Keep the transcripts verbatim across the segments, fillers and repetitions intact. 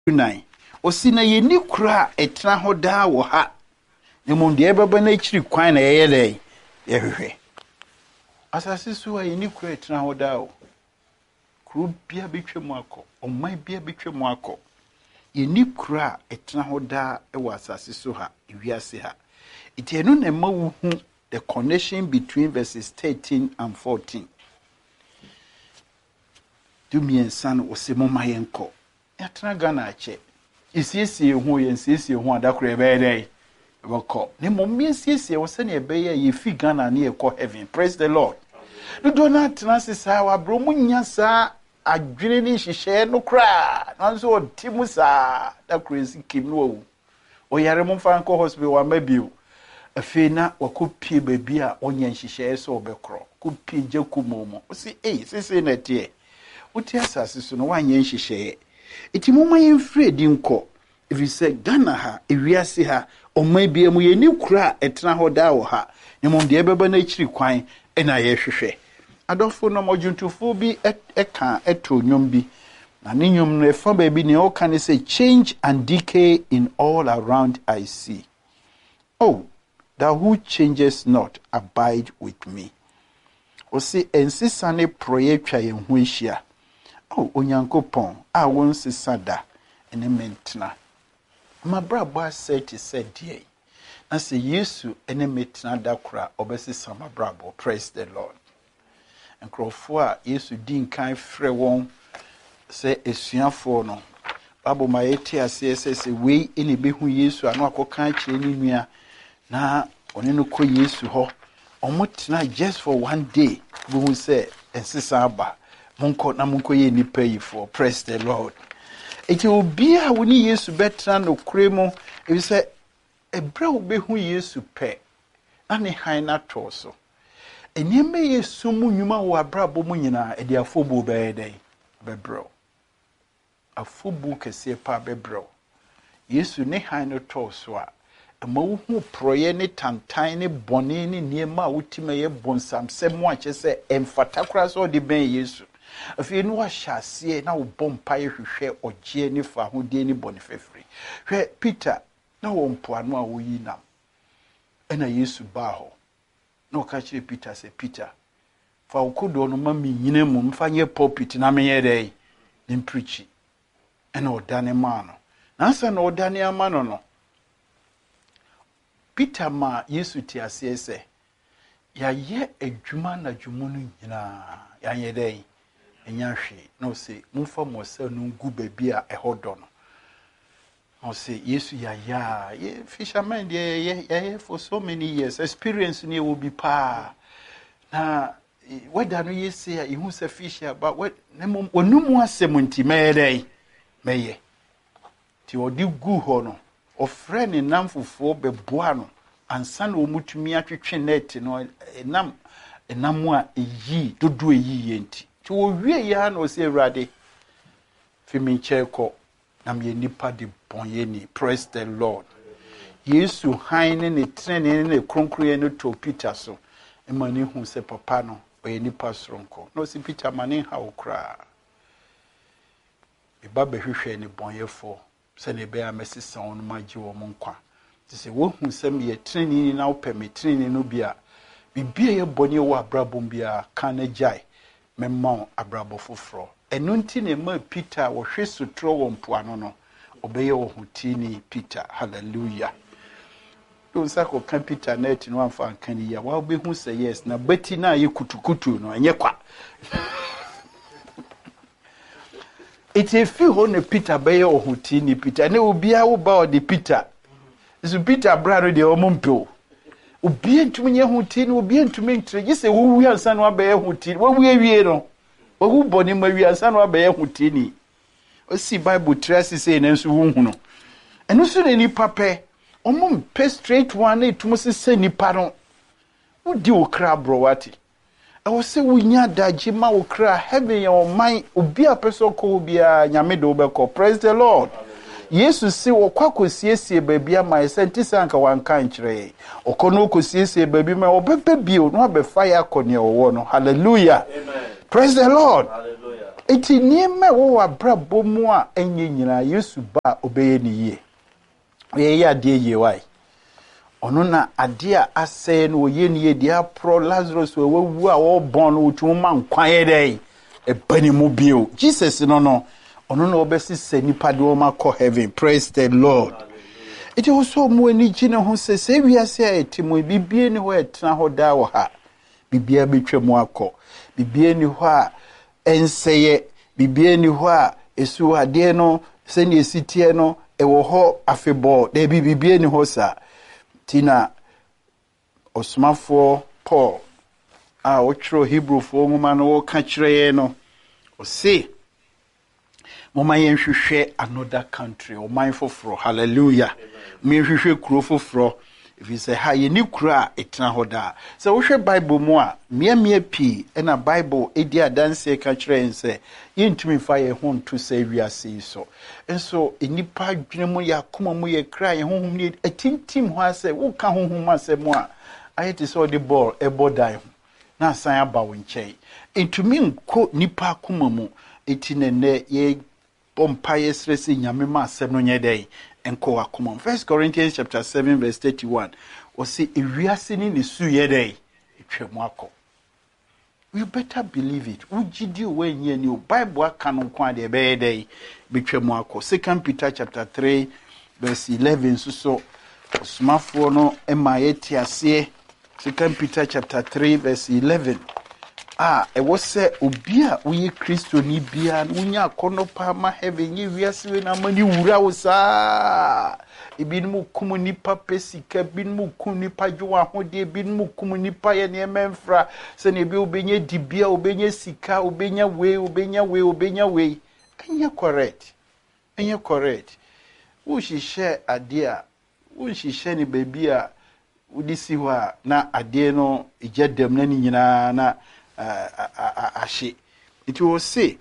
nine. Osina ye ni kura etna ho da wo ha. Ne mo de beba na chiri kwan na ye le. Ye hwehwe. Asase so ye ni kura etna ho da wo. Kru bia betwemu akọ, oman bia betwemu akọ. Ye ni kura etna ho da e wa asase so ha, ewiase ha. Iti enu na ma wo hu the connection between verses thirteen and fourteen. Do me and son o se mo mayenko. Yatna Ghana ache. Isiesie ho ye nsiesie ho adakora ebe dey. Wako. Ne mo miesiesie wo se na ebe ye ye fi Ghana na ye ko heaven. Praise the Lord. Do do na tnase sa wa bro mu nya sa adwene ni hihye no kra. Nanso o timu sa da crazy kim no wo. O yare mo fa nko hospital wa mabio. Afena wakopie baby a onye nhihye so obekro. Kopie jakumomo. O si eh sese na tie. Uti asase so no wanye nhihye. Iti moma yemfre di nko. If you say Ghana ha, ewiase ha, omai bia mu ye ni kura etna ho da wo ha. Ne mom de ebeba na chiri kwan e na ye hwehwe. Adofo no mojuntufo bi eka eto nyom bi. Na ne nyom no efa ba bi ne o kan say change and decay in all around I see. Oh, thou who changes not abide with me. O se ensisa ne proye twa ye ho ehia. Oh, Onyankopon, a won sisada ene mentna. Ma brabo said to said die. Na se Yesu ene metna da kra obesisa ma brabo. Praise the Lord. Nkrofo a Yesu din kan frɛ won se esuafo no. Babo ma yeti ase se se we ene behu Yesu ano akokan kire ni nua na one no kɔ Yesu ho. Omotna just for one day. Bo se ensisa aba. Munko na munko ye nipa yi for. Praise the Lord. Eti obi a woni Yesu betra no kremo e bi se ebra obehu Yesu pe na ne han na to so. Enyeme Yesu mu nyuma wo abrabo mu nyina e de afobu be dey bebro. Afobu kese pa bebro. Yesu ne han no to so a ema wo hu proye ne tantan ne bone ne niema wutima ye bonsam se mo a che se emfata kra so de ben Yesu. Afi no ahyasie na wo bompa ye hwehwe ogie ni fa ho de ni bone fefri. Hwe Peter na wo mpoano a wo yi nam. Ena Yesu ba ho. No ka kire Peter se Peter. Fa okodo no ma mi nyina mu mfa nye pulpit na me ye dey. Ni preach. Ena odane ma no. Na sa na odane ama no no. Peter ma Yesu ti ase se ya ye adwuma na dwumu no nyina ya ye dey. Enyahwe no say mumfa mose no ngu baby a ehodo no no say Yesu ya ya ye fisherman dey ye ye for so many years experience ni will be pa na whether no ye say he who say fisher but what onum asem nti meyedey meye ti odi gu ho no ofre ne namfofo beboa no ansa na omutumi atwetwe net no enam enam a eyi dodo eyi yenti ti wo wie ya na o se Awurade fimi cheko na me nipa de bonye ni. Praise the Lord. Yesu haine ne trene ne kronkroye no to Peter so emani hu se papa no o ye nipa sronko no si Peter mane ha okra e ba behwehwe ne bonyefo se ne be amesisa on magye wo nkwa ti se wo hu se me ye trene na wo pe me trene no bia bibia ye bonye wo abrabom bia kan jai memma abrabo foforo enu nti ne ma Peter wo hwe sutro wo mpoano no obeye wo hutini Peter. Hallelujah. Don sako kan Peter net no amfa kan ya wa obehu say yes na bati na ye kutukutu no enye kwa it if ho ne Peter beye wo hutini Peter ne obia wo ba o de Peter so Peter brado de o mompo obi ntumi nye hutini obi ntumi ntre gise wo wi ansa no abeye hutini wo wi awie no wo hu boni ma wi ansa no abeye hutini o si Bible trace say na nso wo hu no eno so ne nipa pe omum pe straight one e tumo se nipa no wo di wo kra bro wati e wo se wo nya daji ma wo kra heaven ya o man obi apeso ko obi a nyame do be ko. Praise the Lord. Yesu si wo kwa kosiesie baby ama senti sanka wanka nkyere okono kosiesie baby ma obebe bio no abefa ya kone owo no. Hallelujah. Amen. Praise the Lord. Hallelujah. eti niema wo wa brabo mu a enye nyina Yesu ba obeye ni ye ye ya de ye wai ono na ade a asɛ no ye ni ye dia pro Lazarus we wu a wo bon no tu ma nkwan ye dai e bani mu bio Jesus no no ono na obesi se nipa de wo ma call heaven. Praise the Lord. It also mu ani gine ho se se wiase a etimo bibie ni ho etena ho da wo ha bibia betwa mu akɔ bibie ni ho a enseye bibie ni ho a esu ade no se ne esitie no e wo ho afebo da bibie ni ho sa tina osmafo Paul a wotro Hebrew fo nwoma no wo ka kire no o se moma yen hwehwe another country o mindful for hallelujah me hwehwe kuro foforo if you say ha ye ni kuro a etena hoda so wo hwe Bible mu a mia mia pi na Bible edi adanse ka kire nse yentumi fa ye ho nto say wiase so enso enipa dwene mu ya koma mu ye kra ye honhom ni atintim ho ase wo ka honhom ase mu a ayete so the ball e bodai na san aba wo nkyɛn entumi nko nipa koma mu etinene ye pompa ye stresi nyame ma asem no nyedai enko akoma. First Corinthians chapter seven verse thirty-one o say ewiase ni ne su yedai etwemu akɔ. You better believe it. Ujidi we nye ni Bible aka no kwa de be yedai betwemu akɔ. Second Peter chapter three verse eleven so so osmafo no ema yeti ase. Second Peter chapter three verse eleven. Ah, e wo se obi a wo ye Kristo ni bia unya akono pa ma heaven ye wiase we na mani wura wo saa ebinmu kum nipa pesika binmu kum nipa dwo ahode binmu kum nipa ye ne memfra se ne bi obenye dibia obenye sika obenya we obenya we obenya we enye correct enye correct wo hihye ade a wo hihye ni baby a udisi ho a na ade no ejadam na ni nyina na ashe. It will say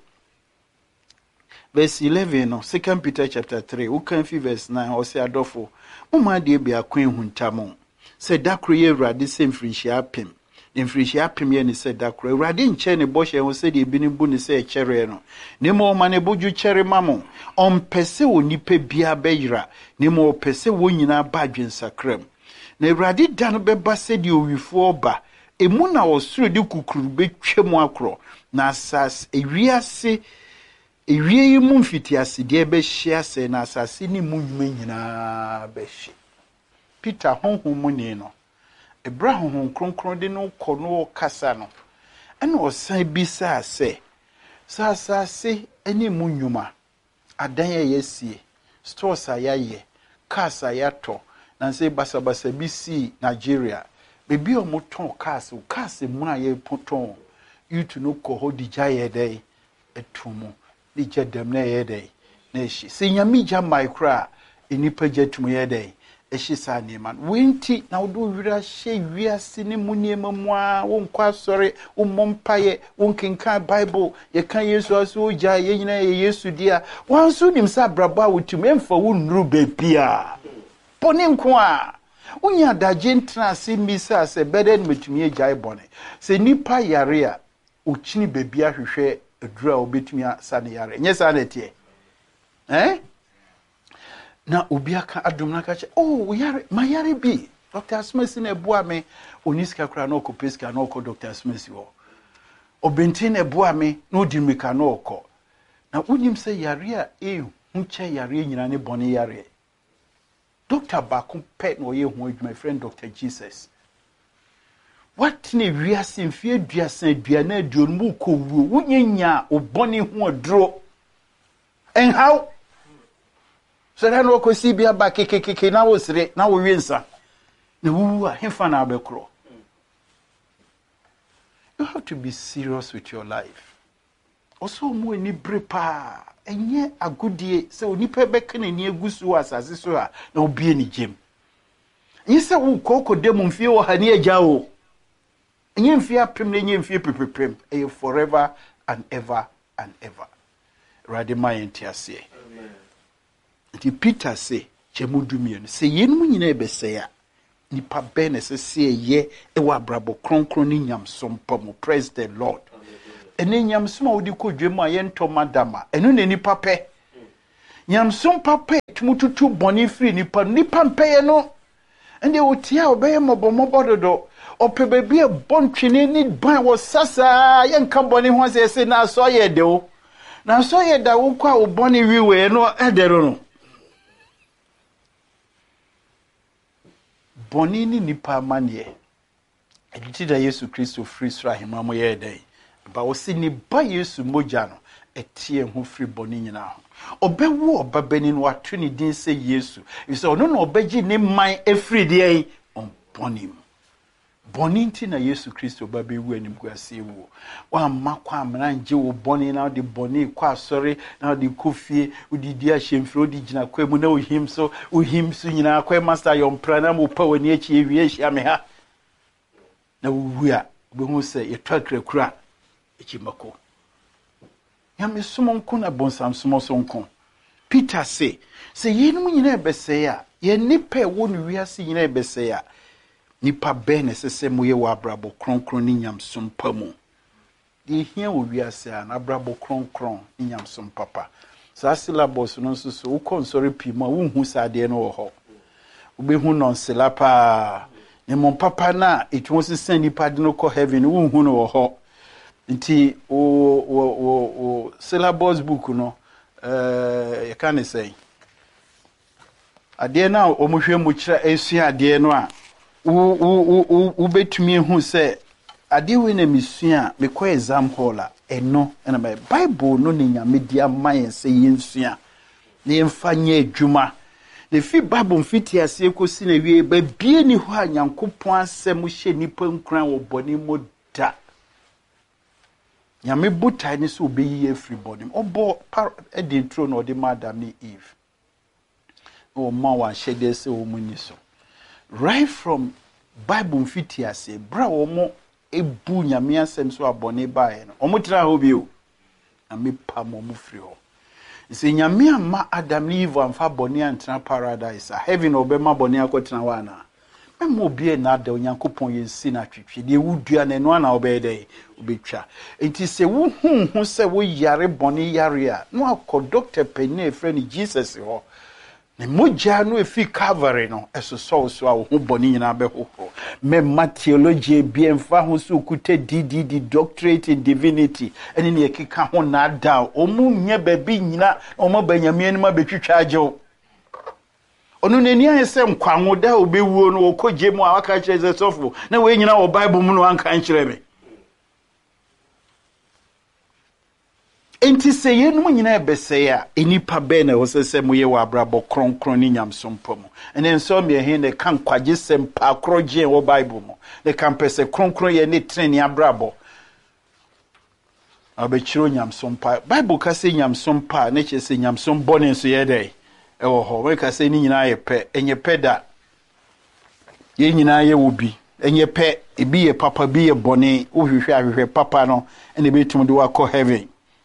verse eleven no Second Peter chapter three we can see verse nine or say adofo mama de bia kwen huntamo say dakro ye Awurade se mfrinhia apem mfrinhia apem ye ne say dakro Awurade nche ne bohye ho say de bi ne bu ne say kyere no ne mo ma ne boju kyere mamo on pese onipa bia beyira ne mo pese wo nyina ba adwensakram na Awurade da no beba se de owifo oba emu na osuru di kukuru betwemu akro na asas ewiase ewie mu mfitiase de be hia se na asase ni mu nwuma nyina be hye. Peter honhom mu ni no ebra honhom kronkron de no kɔ no kasa no ena osan bisa se sasase eni mu nwuma adan ye yesie stores ayaye cars ayato na se basabasa bisi Nigeria bebi o moton cars o cars mu na ye poton yutu no ko ho digya ye dai etumu digya dem na ye dai na eshi se nyami gya micro enipa gyatum ye dai eshi sa neman wenti na wodo wira hye wiase ne mu niema mu a wo nkwa sori wo mompaye wo nkenka Bible ye kan Yesu aso gya ye nyina ye Yesu dia wanso nim sa braba wotum emfa wo nuru bebia poni nko a unya daje ntra se misa se beden metumi agyae bone se nipa yare a ochini bebi ahwehwe adura obetumi asane yare nye sa na tie eh na obi aka adom na ka che oh yare ma yare bi Doctor Smith na bua me oniska kra na okopeska na okọ Doctor Smith wo obentin na bua me na odimika na okọ na unyim se yare a e hunche yare nyina ne bone yare. Doctor Bakum pet no ye hu my friend Doctor Jesus. What ne wiase mfie duasa duana aduon mu ko wuo wunyanya obone hu adro. And how? So then wo ko si bia ba kekekeke na wo sire na wo wiensa. Na wuwu a hemfa na abekro. You have to be serious with your life. Also mo ni brepa enye agudie se onipa beka na ni agusu asase so a na obie ni gem enye se wo kokko dem mfie wo ha ni agya wo enye mfie apem na enye mfie pepepem e forever and ever and ever rade mayenti ase amen. Ti Peter say chemudumie no se yenum nyina ebese ya nipa ben se se ye e wa brabo kronkron ni nyamsom pom. Praise the Lord. ene nyamsom a wodi kodwem a yento madama eno ne nipa pe nyamsom papa tumututu boni free nipa nipa mpeye no ende wotia obeye mobomobo dodo opebebie bontwene ni ban wo sasa yenka boni ho sese na so ye de o na so ye da wo kwa oboni wiwe no edero no boni ni nipa manie editi da Yesu Kristo free sra himamo ye dey ba wo si ni ba Yesu moja no etie ho free boni nyina ho obewo obabani no ato ni din se Yesu ise ono no obeji ne man efri de on bonim boni nti na Yesu Kristo babe wu anim kwase wu wa makwa amra nje wo boni na de boni kwa sori na de kofie udidi a shemfro di gina kwa mu na ohim so ohim so nyina kwa master yon prana mo pa wani achi ewie hia me ha na wu a be hu se yetwa krakura echi mako ya mesumo nko na bonsam sumo so nko Peter say say yenum nyina ebese ya ye nipa wo no wiase nyina ebese ya nipa be na sese moye wa abrabo kronkron ni nyamsom pamu de hia wo wiase a na abrabo kronkron ni nyamsom papa sa syllabus no so so ukonsori pima wo hu sade no wo ho obehu non selapa ne mon papa na etwo sesen nipa de no ko heaven wo hu no wo ho nti o o o o syllabus book no eh you can say ade na o mohwe mu kira esu ade no a u u u u betumi hu se ade we na misua me ko exam hall a eno na Bible no ne nya media man se yensua ne yemfanya adwuma ne fi Bible mfiti ase ekosi na wie ba bie ni ho anyankopon asem hye nipa nkran wo boni moda nyame buta ni so obeyi everybody obo edi throne o de madam ni Eve o ma wa shede se o muni so right from Bible mfiti ase bra wo mo ebu nyame asem so abone bae no o mutira ho bi o na me pa mo mu free ho se nyame ama Adam ni Eve amfa bone antra paradise a heaven obema bone akotena wa na memo bie na da onyankopon yensi na twetwe de wudua na no na obede obetwa enti se wo hu hu se wo yare bone yare a no akọ doctor penny e friend Jesus ho ne moja no efi Calvary no eso so so a wo hu bone nyina be ho me theology bie mfa ho so kute D D D doctorate in divinity ene ne ekeka ho na da o mu nye ba bi nyina o mo banyame ni ma betwitwa agye onu neni ayese nkwanwo da obewuo no okoje mu aka kire zesofo na we nyina wo Bible mu no anka nkire me enti se yenum nyina ebese ya enipa be na wo sese mu ye wa abrabo kronkron ni nyamsompo mu ene nso me he ne kan kwaje sempa akroje wo Bible mu ne kan pese kronkron ye ne treni abrabo abechiro nyamsompa Bible ka se nyamsompa ne che se nyamsom bone nso ye dai ewo ho we ka se ni nyina ye pe enye peda ye nyina ye wobi enye pe ebi ye papa bi ye bone ohwehwe ahwehwe papa no ene betum de wa heaven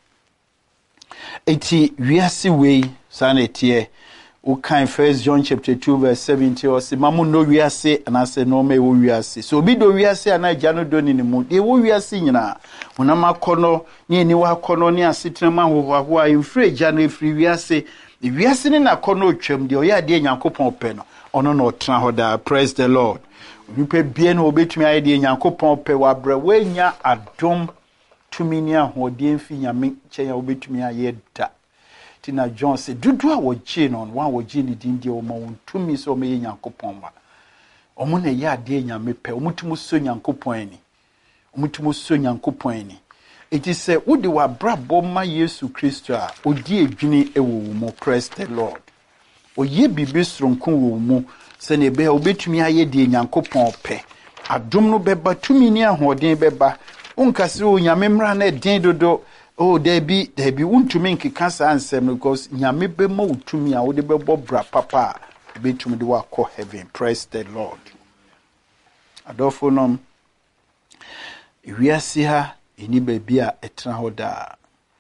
eti wiase we sanetie o kan First John chapter two verse seventy o se mamu no wiase anase no me wo wiase so obi do wiase anaja no do ni mu de wo wiase nyina wona makono ni ni wa kono ni asetrema hoho a infre ja no efri wiase wiase ni na kono twam de o ya de nyankopon pe no ono no tena ho da. Praise the Lord. Nipa bie no obetumi aye de nyankopon pe wa bra wanya adom tumini ahode mfi nyame kyen ya obetumi aye da tina John se dudu a wogie no wa wogie ni dindi o ma wontumi so me nyankopon ma omo na ye ade nyame pe omutumu so nyankopon ani omutumu so nyankopon ani it is say wodi wa brabo ma Yesu Kristo a odi edwini ewo mu. Praise the Lord. Oye bibi sronko wo mu se ne be obetumi aye de nyankopon pe adom no beba tumini ahode beba unkase o nyame mra na den dodo o debi debi untumi nkeka sa ansem because nyame be ma utumi a wo de bebo bra papa betumi de wa ko heaven. Praise the Lord. Adofo nom wiase ha eni baby a etena ho da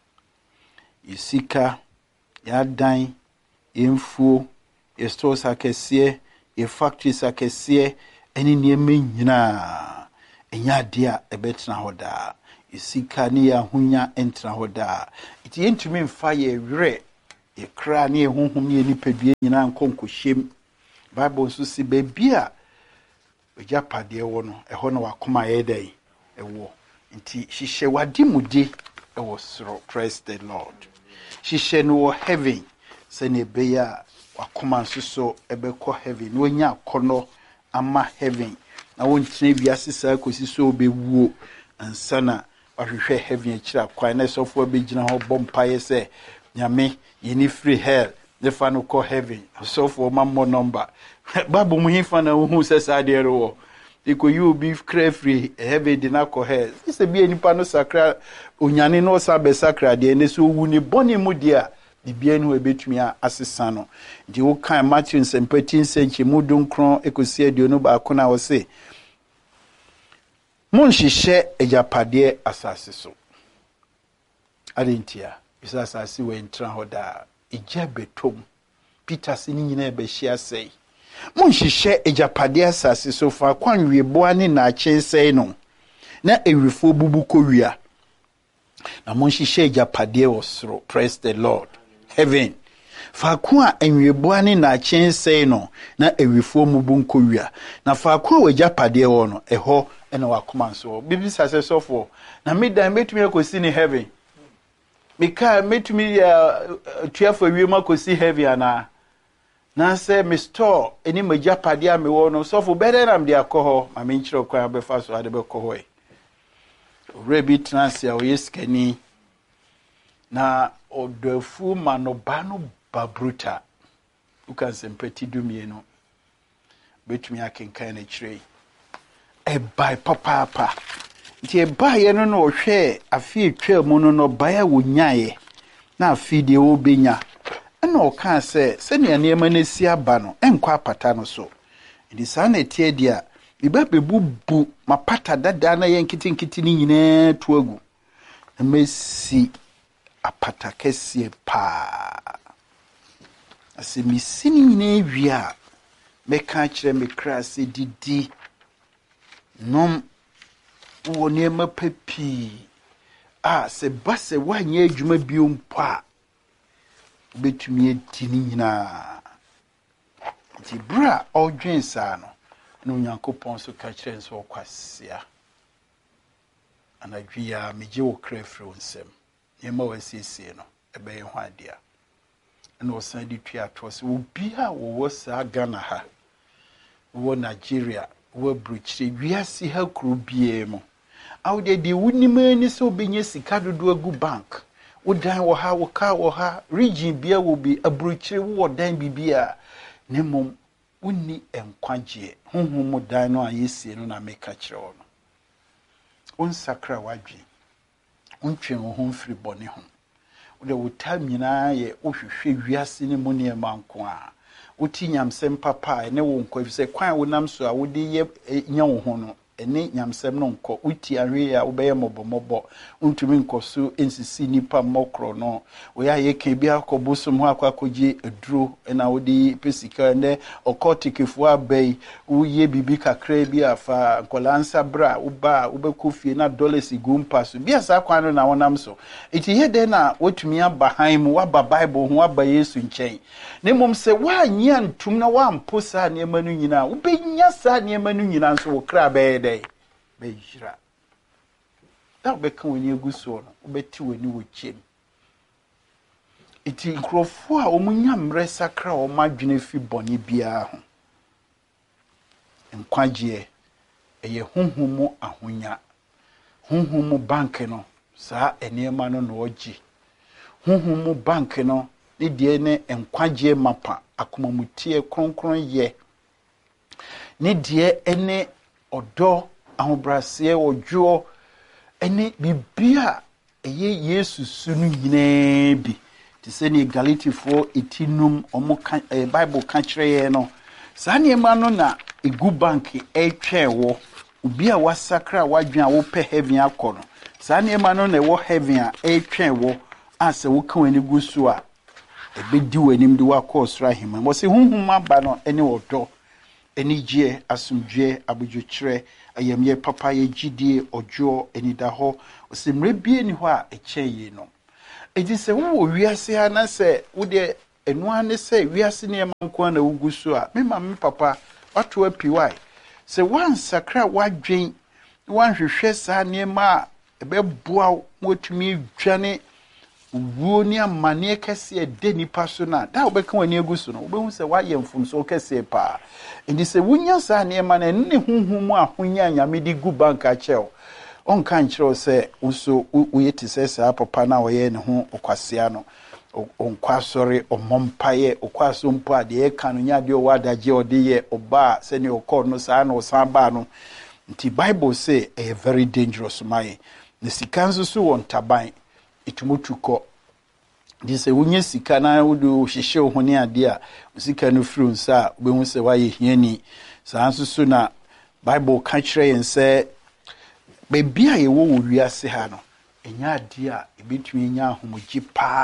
isika ya dan yemfuo ye stores akese ye factories akese eni nieme nyina enya dia ebetena ho da isika ne ya hunya entra hoda iti yentumi mfa ye were ye kra ne honhom ne nipadue nyina nkonkohyem Bible so si bebia ojapade wo no eho na wakoma ye dai ewo nti hihye wadimude ewo soro. Praise the Lord. Hihye no wo heaven se ne beya wakoma nsoso ebekọ heaven no nya akono ama heaven na wontine biase saa kosi so obewuo ansana wahwehwe heaven akira kwan na sofo abegina ho bompaye se nyame yeni free hell the fan call heaven sofo mammo number babu muhifa na hu se sade ro iko you be free heaven di na call hell ise bi enipa no sakra onyane no sabe sakra de ne so wu ni boni mu dia bibia no ebetumi asesa no di wo kan Matthew seventeen senchi mudun kron ekosi aduonu ba akona wo se mon hihye ejapade asase so adentia bisa asase we ntra hoda ija betom Peter sini nyina be hia sei mon hihye ejapade asase so fa kwanwe boane na achensei no na ewifo bubu kowia na mon hihye ejapade osoro. Praise the Lord. Heaven faako a enweboane na achensei no na ewifo mubu nkowia na faako a wajapade wo no eho ena wakoma nso bibi sase sofo na medan metumi akosi ni heaven mika metumi ya tuafo wiem akosi heaven ana na se me store eni majapade a me wo no sofo bede nam de akoho ma me nchiro kwa befa so ade be koho e rebi transia o yeskani na odofu manobano babruta ukanse mpeti dumie no betumi akenkan na chire e bai papa papa nti e bai ye no no hwe afi twa mu no no bai a wonyae na afi de obenya na o kan se se ne anema na si aba no enkwa apata no so ndi sa na tie dia biba bebubu mapata dada na ye nkitinkiti ni nyina to agu na mesi apata kese pa ase misini nyina wia meka kire me krase didi nom woni ma papi ah se base wanye adwuma biompa betumi etini nyina ti bra odwen sa no no Nyankopon so ka kire nso kwasia anadwia meje wo krefre onsem yema wasiesie no ebe ho adia na osan di twa to se obi a wo sa Ghana ha wo Nigeria wo bruchiri wiase ha kru bie mo awde de wunimani so benye sika dodo agu bank wodan wo ha wo ka wo ha region bia wo bi abruchiri wo dan bibia nemom wonni enkwagie honhom dan no ayesie no na meka kire wo no on sakra wadwi untwe wo ho mfiri bone ho wo de wotam nyina ye ohwehwe wiase ne mu ne manko a woti nyamsem papa ne wo nkɔ se kwan wo nam so a wo de ye nya wo ho no ene nyamsem no nkɔ uti ahwe a wo bɛyɛ mɔbɔmɔbɔ untumi nkɔ so ensisi nipa mɔkro no wo ya ye ka bi akɔbo so ho akwakogie aduro na wo de pesika ne ɔkɔtikefo abai wo ye bibi kakra bi afa nkɔlansa bra wo ba wo bɛkɔ na dollars gumpa so bia sa kwan no na wo nam so iti ye de na wotumi aba han mu waba bible ho aba yesu nkyɛn ne mom se wa nya ntum na wa mpo sa ne manu nyina wo benya sa ne manu nyina nso wo kra bɛyɛ dɛ bɛyira da bɛka woni aguso no wobɛti woni wo kyem iti nkrofo a omunya mre sakra o madwene fi bɔne bia ho nkwagie eye honhomu ahonya honhomu bank no saa enema no no ogi honhomu bank no ne die ne nkwagie mapa akomamutie kronkron ye ne die ene odo ahobrase odwo ene bibia eye Yesu sunu nyina bi ti se ni Galatifo etinum omo kan eh, Bible kan kire ye no saa ne ma no na egu bank etwewo obi a wasakra wadwen a wo pe heaven akọ no saa ne ma no na wo heaven a etwewo ase wo kan ani gu so a ebedi wanim de wakọ sra hima mo se hunhum aba no ene odo enigye asomdwe abodwokyerɛ ayamye papa ye gidie odwo enida ho osimre bie ni ho a ekyɛn no edi se wo wiase ha na se wo de enu ane se wiase ne manko na wugu so a me ma me papa wato api wai se wan sakra wadwen wan hwehwɛ saa ne ma ebeboa motumi dwane wuo ni amane kese de nipa so na da obeka wani egu so no obehu se waye mfumso kese pa ndi se wunya saa ne ma na ne hunhum a hunya nyame di gu bank a chew on kan kire se uso uyeti se saa papa na oye ne ho okwasea no onkwasori omompaye okwaso mpo ade e kan nya de owadaje ode ye oba se ne okor no saa no san ba no nti bible say a very dangerous mai ne sikanzo so won taban itumutuko dise wunye sika na wudu hihye ho ne ade a sika no fru nsa obehu se waye hiani saa nso so na bible ka kire yen se bebia ye wo wo wiase ha no enya ade a ebetumi nya ahomoji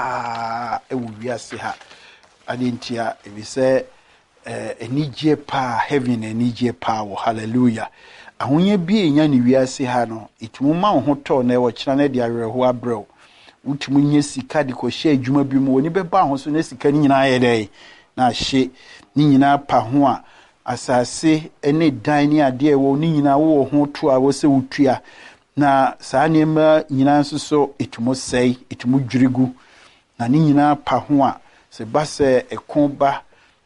pa e wo wiase ha ade ntia ebi se eh enigye pa heaven enigye pa wo hallelujah ahonye bi enya ni wiase ha no itumu ma ho to na e wo kira na de awerho abrɛw utumu nye sika de ko hye adwuma bi mu oni beba ho so na sika ni nyina ye dai na hye ni nyina pa ho a asase ene dan ni ade wo ni nyina wo ho to a wo se wutua na saa nema nyina nso so itumu sei itumu dwirigu na ni nyina pa ho a se ba se ekonba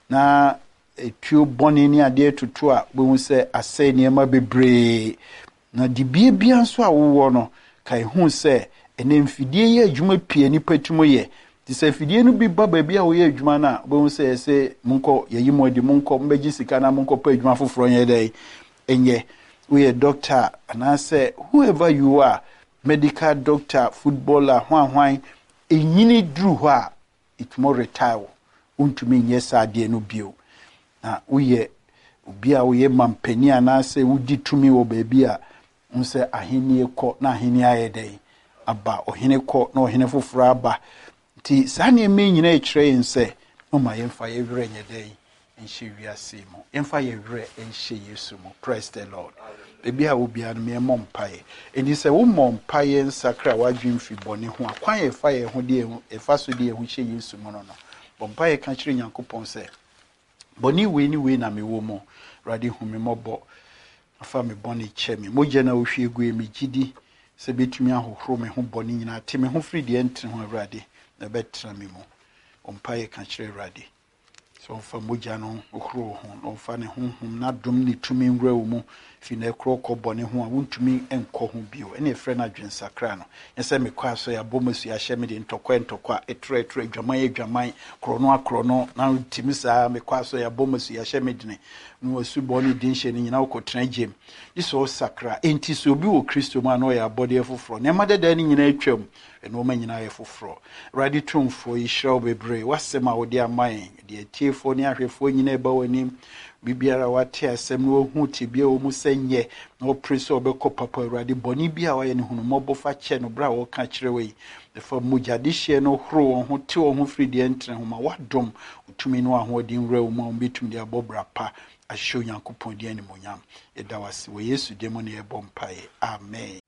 na etuo boni ni ade tutu a bo se asai nema bebre na dibie bia nso a wo no kai hu se ene mfidie ye adwuma pie ni patumu ye ti se fidie no bi ba ba bia wo ye adwuma na bo se se munko yeyi modi munko mbeji sika na munko pa adwuma foforo ye dai enye we a doctor and I say whoever you are medical doctor footballer hwan hwan enyini dru ho a it more retire untumi nyesa ade no bio na we obi a we mampani ana say wudi tumi wo ba bia unse ahini ekọ na ahini ayedai aba ohine kọ na ohine foforo aba ti sane me nyina e kire nse no ma yemfa ye were nyedai enhye wiase mu yemfa ye were enhye Yesu mu praise the Lord ebi a obi an me mompaye eni se wo mompaye nsakra wadwin fi bone ho akwan ye fa ye ho de e fa so de e ho hye Yesu mu no no bompaye ka kire Nyankopon se boni we ni we na me wo mo rade hu me mobo afa me boni che me moje na ohwe egu e me gidi se betumi ahohoro me ho boni nyina te me ho firi de entre ho rade na betra me mu bompaye ka kire rade so fa moja no ohoro ho no fa ne honhom na dom ni tumi nwra wo mu fi na ekro kobone ho a wontumi enko ho bio ene efre na dwensakra no yese me kwa so ya bomasu ya hye me de ntokwa ntokwa etre etre adwaman adwaman krono akrono na ntimi saa me kwa so ya bomasu ya hye me de no wasu boni din hye ni nyina ukotran jem iso sakra enti so obi wo Kristo ma no ya body efofro ne madeda ni nyina atwam eno ma nyina efofro ready tumfo yi hyew bebre wasema wo de aman de tiefo ni ahwefo nyina eba wani bibiara wate asem no hu tibia o mu senye no preso obekọ papa awurade boni bia wa ye ne hunu mobofa che no bra wo ka kire we the for mujadihye no horo won ho te won ho free de entre ho ma wadom utumi no ahodin wura wo ma obetum de abobra pa ahyo Nyankopon de animonyam eda wase wo Yesu de mo ne ebo mpae amen.